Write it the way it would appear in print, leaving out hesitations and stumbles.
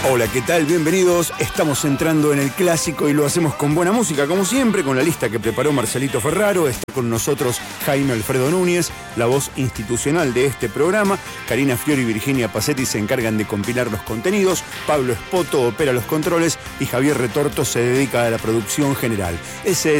Hola, ¿qué tal? Bienvenidos. Estamos entrando en el clásico y lo hacemos con buena música, como siempre, con la lista que preparó Marcelito Ferraro. Está con nosotros Jaime Alfredo Núñez, la voz institucional de este programa. Karina Fiori y Virginia Pacetti se encargan de compilar los contenidos. Pablo Espoto opera los controles y Javier Retorto se dedica a la producción general. Ese